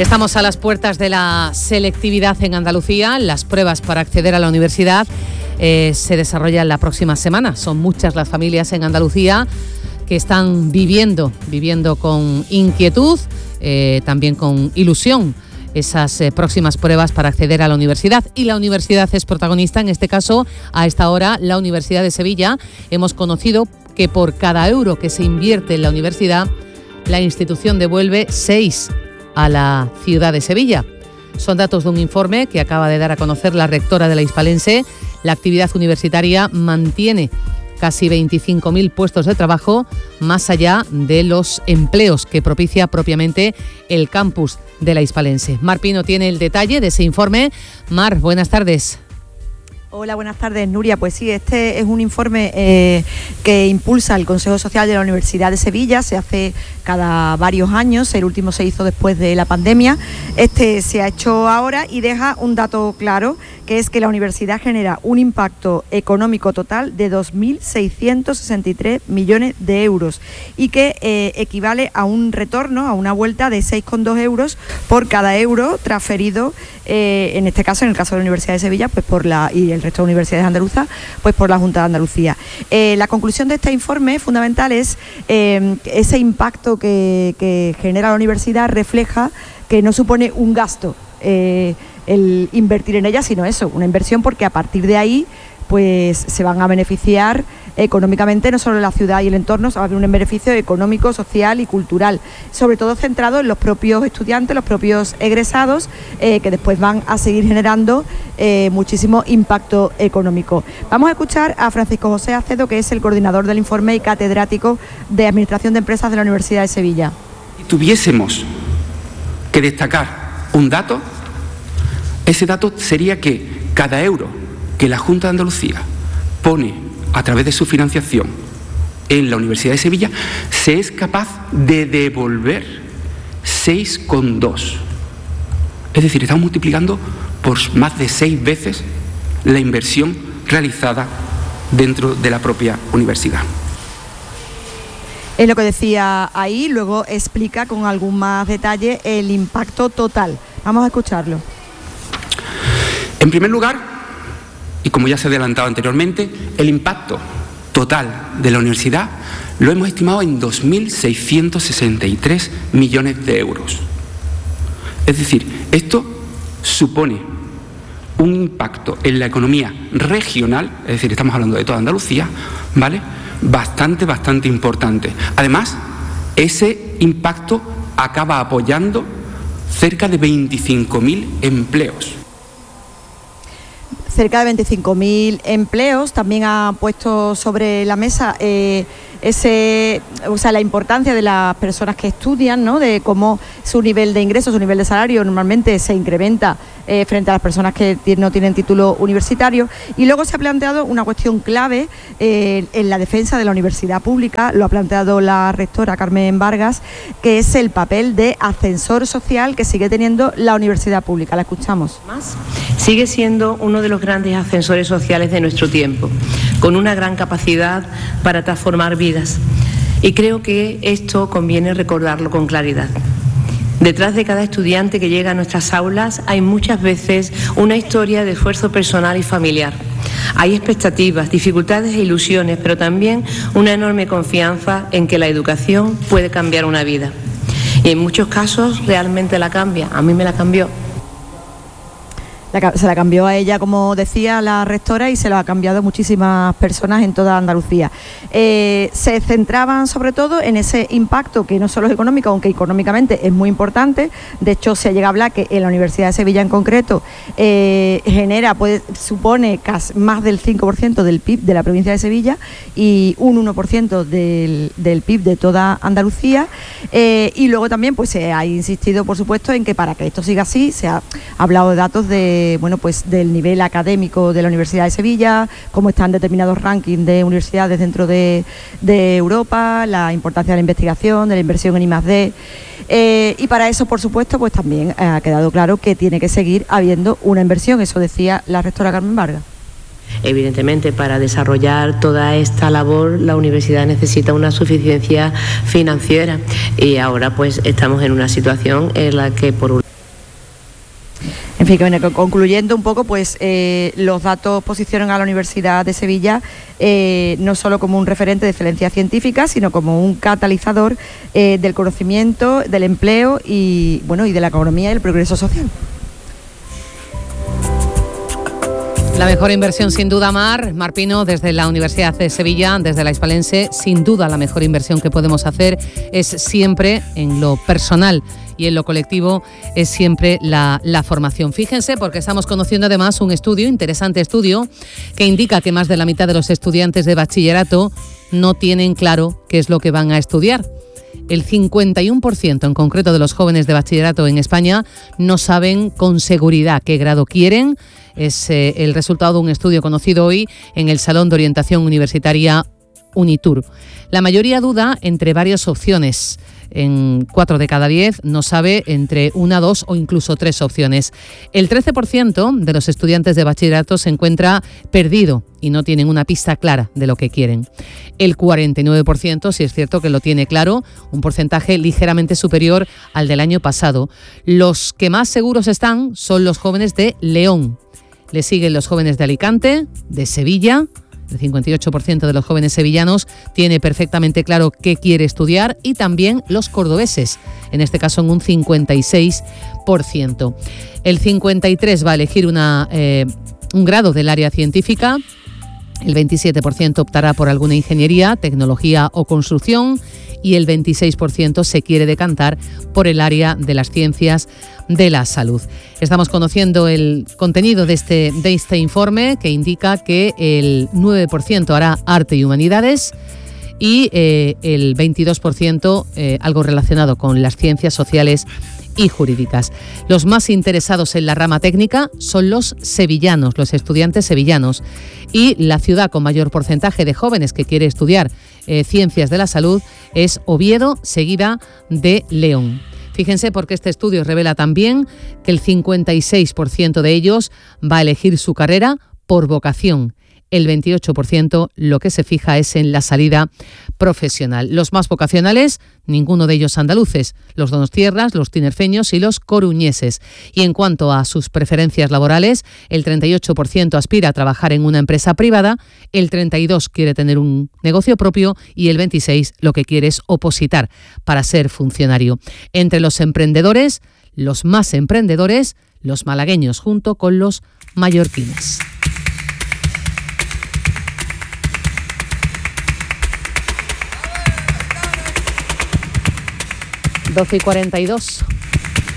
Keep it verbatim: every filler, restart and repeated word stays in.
Estamos a las puertas de la selectividad en Andalucía. Las pruebas para acceder a la universidad eh, se desarrollan la próxima semana. Son muchas las familias en Andalucía que están viviendo, viviendo con inquietud, eh, también con ilusión, esas eh, próximas pruebas para acceder a la universidad. Y la universidad es protagonista, en este caso, a esta hora, la Universidad de Sevilla. Hemos conocido que por cada euro que se invierte en la universidad, la institución devuelve seis a la ciudad de Sevilla. Son datos de un informe que acaba de dar a conocer la rectora de la Hispalense. La actividad universitaria mantiene casi veinticinco mil puestos de trabajo, más allá de los empleos que propicia propiamente el campus de la Hispalense. Mar Pino tiene el detalle de ese informe. Mar, buenas tardes. Hola, buenas tardes, Nuria. Pues sí, este es un informe eh, que impulsa el Consejo Social de la Universidad de Sevilla. Se hace cada varios años, el último se hizo después de la pandemia. Este se ha hecho ahora y deja un dato claro, que es que la universidad genera un impacto económico total de dos mil seiscientos sesenta y tres millones de euros y que eh, equivale a un retorno, a una vuelta de seis coma dos euros por cada euro transferido, eh, en este caso, en el caso de la Universidad de Sevilla, pues por la y el resto de universidades andaluzas, pues por la Junta de Andalucía. Eh, la conclusión de este informe fundamental es eh, ese impacto que, que genera la universidad refleja que no supone un gasto eh, el invertir en ella, sino eso, una inversión, porque a partir de ahí pues se van a beneficiar económicamente no solo la ciudad y el entorno, se va a haber un beneficio económico, social y cultural, sobre todo centrado en los propios estudiantes, los propios egresados, eh, que después van a seguir generando eh, muchísimo impacto económico. Vamos a escuchar a Francisco José Acedo, que es el coordinador del informe y catedrático de Administración de Empresas de la Universidad de Sevilla. Si tuviésemos que destacar un dato, ese dato sería que cada euro que la Junta de Andalucía pone a través de su financiación en la Universidad de Sevilla, se es capaz de devolver seis coma dos. Es decir, estamos multiplicando por más de seis veces la inversión realizada dentro de la propia universidad. Es lo que decía ahí, luego explica con algún más detalle el impacto total. Vamos a escucharlo. En primer lugar, y como ya se ha adelantado anteriormente, el impacto total de la universidad lo hemos estimado en dos mil seiscientos sesenta y tres millones de euros. Es decir, esto supone un impacto en la economía regional, es decir, estamos hablando de toda Andalucía, ¿vale?, bastante, bastante importante. Además, ese impacto acaba apoyando cerca de veinticinco mil empleos. Cerca de veinticinco mil empleos. También ha puesto sobre la mesa eh, ese, o sea, la importancia de las personas que estudian, ¿no?, de cómo su nivel de ingresos, su nivel de salario normalmente se incrementa eh, frente a las personas que no tienen título universitario. Y luego se ha planteado una cuestión clave eh, en la defensa de la universidad pública, lo ha planteado la rectora Carmen Vargas, que es el papel de ascensor social que sigue teniendo la universidad pública. La escuchamos. Más, sigue siendo uno de los grandes ascensores sociales de nuestro tiempo, con una gran capacidad para transformar vidas. Y creo que esto conviene recordarlo con claridad. Detrás de cada estudiante que llega a nuestras aulas hay muchas veces una historia de esfuerzo personal y familiar. Hay expectativas, dificultades e ilusiones, pero también una enorme confianza en que la educación puede cambiar una vida. Y en muchos casos realmente la cambia. A mí me la cambió. La, se la cambió a ella, como decía la rectora, y se lo ha cambiado a muchísimas personas en toda Andalucía. Eh, se centraban sobre todo en ese impacto, que no solo es económico, aunque económicamente es muy importante. De hecho, se llega a hablar que en la Universidad de Sevilla en concreto eh, genera, puede, supone casi más del cinco por ciento del P I B de la provincia de Sevilla y un uno por ciento del, del P I B de toda Andalucía. Eh, y luego también pues se ha insistido, por supuesto, en que para que esto siga así, se ha hablado de datos de bueno, pues del nivel académico de la Universidad de Sevilla, cómo están determinados rankings de universidades dentro de, de Europa, la importancia de la investigación, de la inversión en I más D. Eh, y para eso, por supuesto, pues también ha quedado claro que tiene que seguir habiendo una inversión, eso decía la rectora Carmen Vargas. Evidentemente, para desarrollar toda esta labor, la universidad necesita una suficiencia financiera y ahora pues estamos en una situación en la que por un En fin, que bueno, concluyendo un poco, pues eh, los datos posicionan a la Universidad de Sevilla eh, no solo como un referente de excelencia científica, sino como un catalizador eh, del conocimiento, del empleo y bueno y de la economía y el progreso social. La mejor inversión sin duda, Mar. Mar Pino, desde la Universidad de Sevilla, desde la Hispalense, sin duda la mejor inversión que podemos hacer es siempre en lo personal y en lo colectivo, es siempre la, la formación. Fíjense, porque estamos conociendo además un estudio, interesante estudio, que indica que más de la mitad de los estudiantes de bachillerato no tienen claro qué es lo que van a estudiar. El cincuenta y uno por ciento en concreto de los jóvenes de bachillerato en España no saben con seguridad qué grado quieren. Es eh, el resultado de un estudio conocido hoy en el Salón de Orientación Universitaria Unitur. La mayoría duda entre varias opciones. En cuatro de cada diez no sabe entre una, dos o incluso tres opciones. El trece por ciento de los estudiantes de bachillerato se encuentra perdido y no tienen una pista clara de lo que quieren. El cuarenta y nueve por ciento sí es cierto que lo tiene claro, un porcentaje ligeramente superior al del año pasado. Los que más seguros están son los jóvenes de León. Le siguen los jóvenes de Alicante, de Sevilla. El cincuenta y ocho por ciento de los jóvenes sevillanos tiene perfectamente claro qué quiere estudiar, y también los cordobeses, en este caso en un cincuenta y seis por ciento. El cincuenta y tres por ciento va a elegir una, eh, un grado del área científica, el veintisiete por ciento optará por alguna ingeniería, tecnología o construcción, y el veintiséis por ciento se quiere decantar por el área de las ciencias de la salud. Estamos conociendo el contenido de este, de este informe, que indica que el nueve por ciento hará arte y humanidades y eh, el veintidós por ciento eh, algo relacionado con las ciencias sociales y jurídicas. Los más interesados en la rama técnica son los sevillanos, los estudiantes sevillanos, y la ciudad con mayor porcentaje de jóvenes que quiere estudiar eh, ciencias de la salud es Oviedo, seguida de León. Fíjense, porque este estudio revela también que el cincuenta y seis por ciento de ellos va a elegir su carrera por vocación. El veintiocho por ciento lo que se fija es en la salida profesional. Los más vocacionales, ninguno de ellos andaluces, los donostiarras, los tinerfeños y los coruñeses. Y en cuanto a sus preferencias laborales, el treinta y ocho por ciento aspira a trabajar en una empresa privada, el treinta y dos por ciento quiere tener un negocio propio y el veintiséis por ciento lo que quiere es opositar para ser funcionario. Entre los emprendedores, los más emprendedores, los malagueños junto con los mallorquines. doce y cuarenta y dos.